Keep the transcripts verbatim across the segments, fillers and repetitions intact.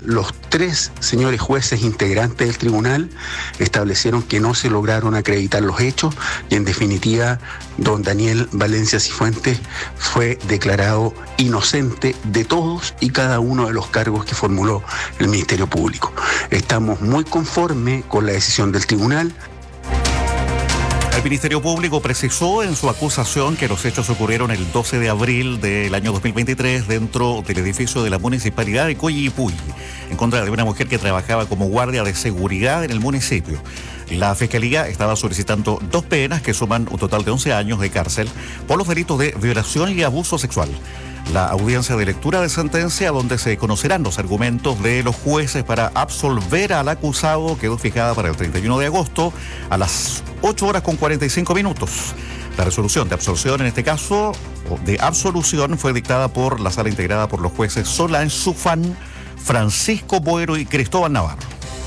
los tres señores jueces integrantes del tribunal establecieron que no se lograron acreditar los hechos y en definitiva don Daniel Valencia Cifuentes fue declarado inocente de todos y cada uno de los cargos que formuló el Ministerio Público. Estamos muy conformes con la decisión del tribunal. El Ministerio Público precisó en su acusación que los hechos ocurrieron el doce de abril del año dos mil veintitrés dentro del edificio de la Municipalidad de Coyhaique, en contra de una mujer que trabajaba como guardia de seguridad en el municipio. La Fiscalía estaba solicitando dos penas que suman un total de once años de cárcel por los delitos de violación y abuso sexual. La audiencia de lectura de sentencia, donde se conocerán los argumentos de los jueces para absolver al acusado, quedó fijada para el treinta y uno de agosto a las ocho horas con cuarenta y cinco minutos. La resolución de absolución, en este caso, de absolución, fue dictada por la sala integrada por los jueces Solange Sufán, Francisco Boero y Cristóbal Navarro.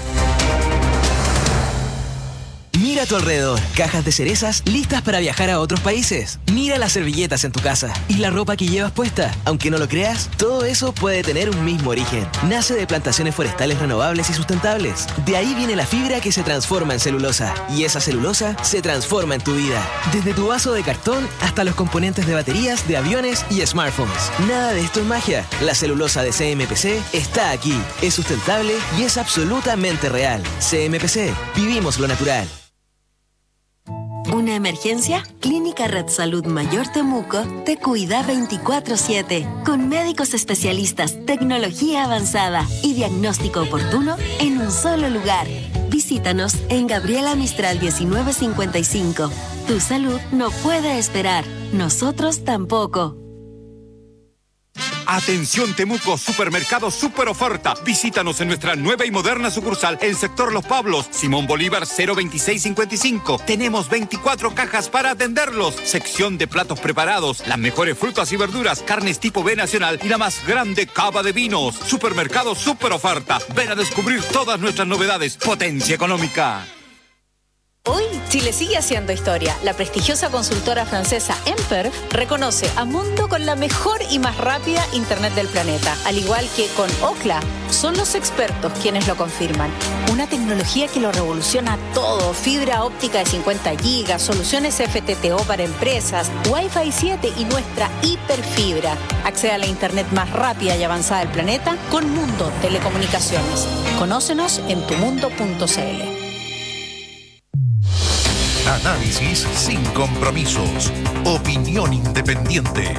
Mira a tu alrededor, cajas de cerezas listas para viajar a otros países. Mira las servilletas en tu casa y la ropa que llevas puesta. Aunque no lo creas, todo eso puede tener un mismo origen. Nace de plantaciones forestales renovables y sustentables. De ahí viene la fibra que se transforma en celulosa. Y esa celulosa se transforma en tu vida. Desde tu vaso de cartón hasta los componentes de baterías, de aviones y smartphones. Nada de esto es magia. La celulosa de C M P C está aquí. Es sustentable y es absolutamente real. C M P C. Vivimos lo natural. ¿Una emergencia? Clínica Red Salud Mayor Temuco te cuida veinticuatro siete, con médicos especialistas, tecnología avanzada y diagnóstico oportuno en un solo lugar. Visítanos en Gabriela Mistral diecinueve cincuenta y cinco. Tu salud no puede esperar, nosotros tampoco. Atención Temuco, Supermercado Super Oferta. Visítanos en nuestra nueva y moderna sucursal en sector Los Pablos, Simón Bolívar cero veintiséis cincuenta y cinco. Tenemos veinticuatro cajas para atenderlos. Sección de platos preparados, las mejores frutas y verduras, carnes tipo B nacional y la más grande cava de vinos. Supermercado Super Oferta. Ven a descubrir todas nuestras novedades. Potencia económica. Hoy, Chile sigue haciendo historia. La prestigiosa consultora francesa Emper reconoce a Mundo con la mejor y más rápida Internet del planeta. Al igual que con Ookla, son los expertos quienes lo confirman. Una tecnología que lo revoluciona todo. Fibra óptica de cincuenta gigas, soluciones F T T O para empresas, Wi-Fi siete y nuestra hiperfibra. Accede a la Internet más rápida y avanzada del planeta con Mundo Telecomunicaciones. Conócenos en tumundo punto c l. Análisis sin compromisos. Opinión independiente.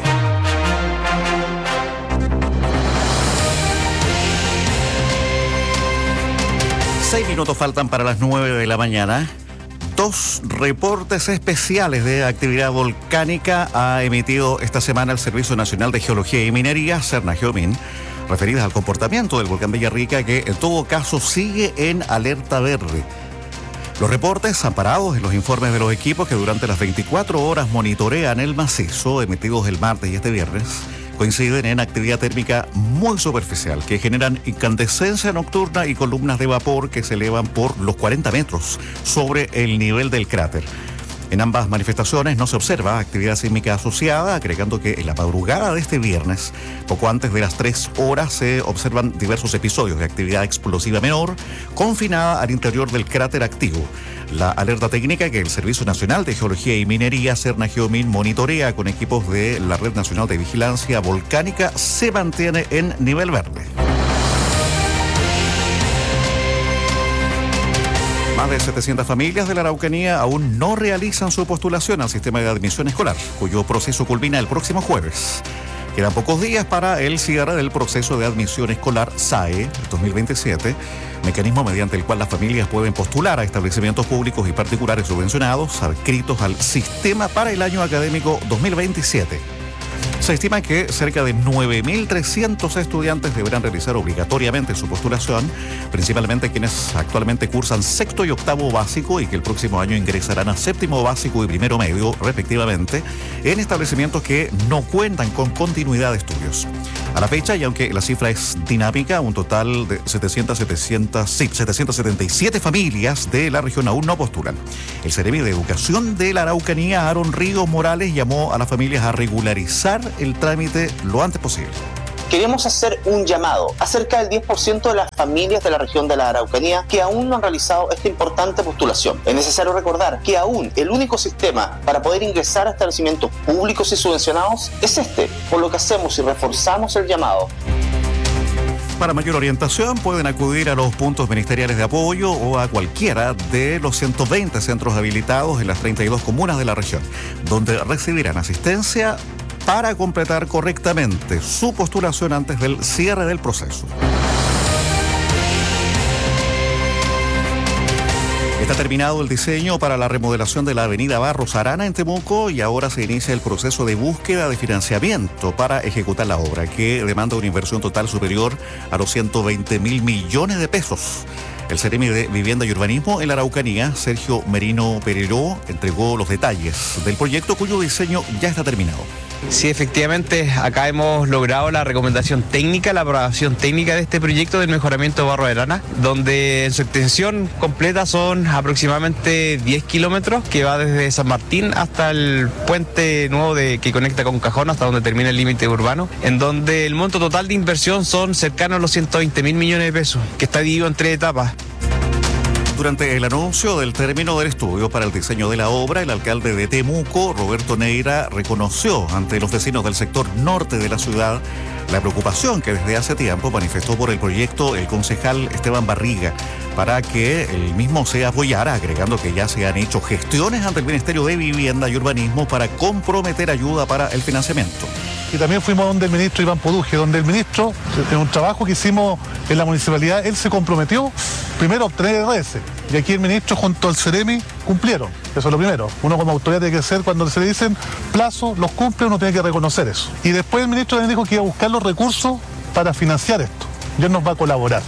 Seis minutos faltan para las nueve de la mañana. Dos reportes especiales de actividad volcánica ha emitido esta semana el Servicio Nacional de Geología y Minería, Cernageomin, referidas al comportamiento del volcán Villarrica, que en todo caso sigue en alerta verde. Los reportes, amparados en los informes de los equipos que durante las veinticuatro horas monitorean el macizo, emitidos el martes y este viernes, coinciden en actividad térmica muy superficial, que generan incandescencia nocturna y columnas de vapor que se elevan por los cuarenta metros sobre el nivel del cráter. En ambas manifestaciones no se observa actividad sísmica asociada, agregando que en la madrugada de este viernes, poco antes de las tres horas, se observan diversos episodios de actividad explosiva menor confinada al interior del cráter activo. La alerta técnica que el Servicio Nacional de Geología y Minería, Cernageomin, monitorea con equipos de la Red Nacional de Vigilancia Volcánica se mantiene en nivel verde. Más de setecientas familias de la Araucanía aún no realizan su postulación al sistema de admisión escolar, cuyo proceso culmina el próximo jueves. Quedan pocos días para el cierre del proceso de admisión escolar S A E dos mil veintisiete, mecanismo mediante el cual las familias pueden postular a establecimientos públicos y particulares subvencionados adscritos al sistema para el año académico dos mil veintisiete. Se estima que cerca de nueve mil trescientos estudiantes deberán realizar obligatoriamente su postulación, principalmente quienes actualmente cursan sexto y octavo básico y que el próximo año ingresarán a séptimo básico y primero medio, respectivamente, en establecimientos que no cuentan con continuidad de estudios. A la fecha, y aunque la cifra es dinámica, un total de setecientas setenta y siete familias de la región aún no postulan. El Seremi de Educación de la Araucanía, Aaron Ríos Morales, llamó a las familias a regularizar el trámite lo antes posible. queremos hacer un llamado a cerca del diez por ciento de las familias de la región de la Araucanía que aún no han realizado esta importante postulación. Es necesario recordar que aún el único sistema para poder ingresar a establecimientos públicos y subvencionados es este, por lo que hacemos y reforzamos el llamado. Para mayor orientación pueden acudir a los puntos ministeriales de apoyo o a cualquiera de los ciento veinte centros habilitados en las treinta y dos comunas de la región, donde recibirán asistencia para completar correctamente su postulación antes del cierre del proceso. Está terminado el diseño para la remodelación de la avenida Barros Arana en Temuco y ahora se inicia el proceso de búsqueda de financiamiento para ejecutar la obra, que demanda una inversión total superior a los ciento veinte mil millones de pesos. El Seremi de Vivienda y Urbanismo en la Araucanía, Sergio Merino Pereló, entregó los detalles del proyecto cuyo diseño ya está terminado. Sí, efectivamente, acá hemos logrado la recomendación técnica, la aprobación técnica de este proyecto del mejoramiento de Barros Arana, donde en su extensión completa son aproximadamente diez kilómetros, que va desde San Martín hasta el puente nuevo de, que conecta con Cajón, hasta donde termina el límite urbano, en donde el monto total de inversión son cercanos a los ciento veinte mil millones de pesos, que está dividido en tres etapas. Durante el anuncio del término del estudio para el diseño de la obra, el alcalde de Temuco, Roberto Neira, reconoció ante los vecinos del sector norte de la ciudad la preocupación que desde hace tiempo manifestó por el proyecto el concejal Esteban Barriga para que el mismo se apoyara, agregando que ya se han hecho gestiones ante el Ministerio de Vivienda y Urbanismo para comprometer ayuda para el financiamiento. Y también fuimos donde el ministro Iván Poduje, donde el ministro, en un trabajo que hicimos en la municipalidad, él se comprometió primero a obtener R S. Y aquí el ministro junto al Seremi cumplieron. Eso es lo primero. Uno como autoridad tiene que ser, cuando se le dicen plazos, los cumple, uno tiene que reconocer eso. Y después el ministro también dijo que iba a buscar los recursos para financiar esto. Y él nos va a colaborar.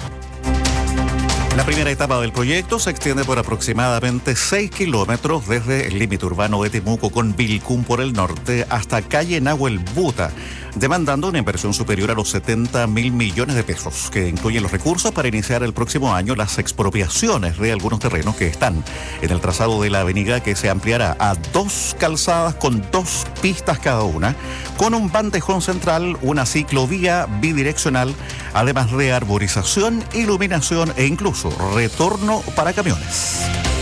La primera etapa del proyecto se extiende por aproximadamente seis kilómetros desde el límite urbano de Temuco con Vilcún por el norte hasta calle Nahuel Buta, demandando una inversión superior a los setenta mil millones de pesos, que incluyen los recursos para iniciar el próximo año las expropiaciones de algunos terrenos que están en el trazado de la avenida, que se ampliará a dos calzadas con dos pistas cada una, con un bandejón central, una ciclovía bidireccional, además de arborización, iluminación e incluso retorno para camiones.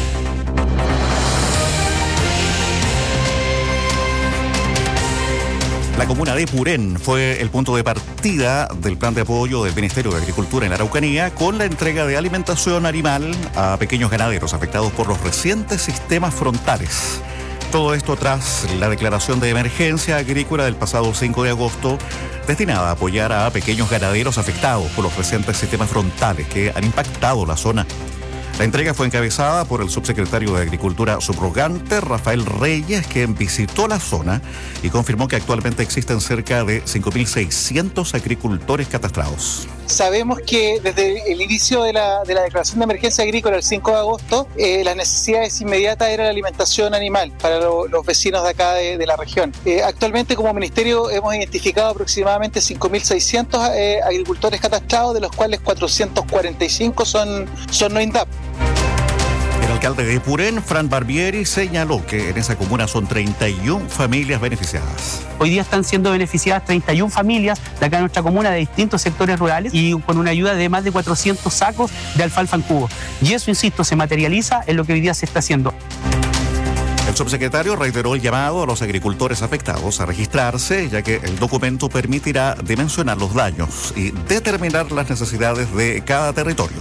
La comuna de Purén fue el punto de partida del plan de apoyo del Ministerio de Agricultura en la Araucanía, con la entrega de alimentación animal a pequeños ganaderos afectados por los recientes sistemas frontales. Todo esto tras la declaración de emergencia agrícola del pasado cinco de agosto, destinada a apoyar a pequeños ganaderos afectados por los recientes sistemas frontales que han impactado la zona. La entrega fue encabezada por el subsecretario de Agricultura subrogante, Rafael Reyes, quien visitó la zona y confirmó que actualmente existen cerca de cinco mil seiscientos agricultores catastrados. Sabemos que desde el inicio de la, de la declaración de emergencia agrícola el cinco de agosto, eh, las necesidades inmediatas era la alimentación animal para lo, los vecinos de acá de, de la región. Eh, actualmente como ministerio hemos identificado aproximadamente cinco mil seiscientos eh, agricultores catastrados, de los cuales cuatrocientos cuarenta y cinco son, son no INDAP. El alcalde de Purén, Fran Barbieri, señaló que en esa comuna son treinta y una familias beneficiadas. Hoy día están siendo beneficiadas treinta y una familias de acá en nuestra comuna, de distintos sectores rurales, y con una ayuda de más de cuatrocientos sacos de alfalfa en cubo. Y eso, insisto, se materializa en lo que hoy día se está haciendo. El subsecretario reiteró el llamado a los agricultores afectados a registrarse, ya que el documento permitirá dimensionar los daños y determinar las necesidades de cada territorio.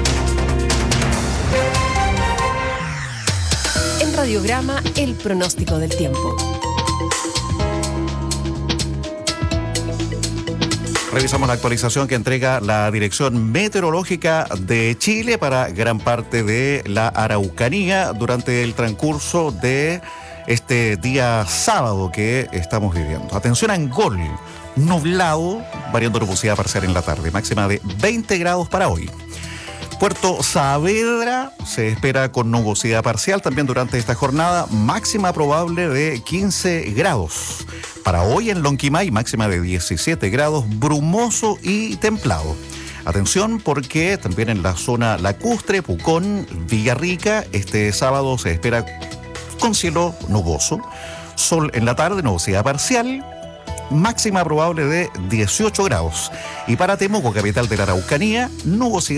En Radiograma, el pronóstico del tiempo. Revisamos la actualización que entrega la Dirección Meteorológica de Chile para gran parte de la Araucanía durante el transcurso de este día sábado que estamos viviendo. Atención a Angol, nublado, variando nubosidad parcial en la tarde, máxima de veinte grados para hoy. Puerto Saavedra se espera con nubosidad parcial también durante esta jornada, máxima probable de quince grados. Para hoy en Lonquimay, máxima de diecisiete grados, brumoso y templado. Atención porque también en la zona lacustre, Pucón, Villarrica, este sábado se espera con cielo nuboso, sol en la tarde, nubosidad parcial, máxima probable de dieciocho grados. Y para Temuco, capital de la Araucanía, nubosidad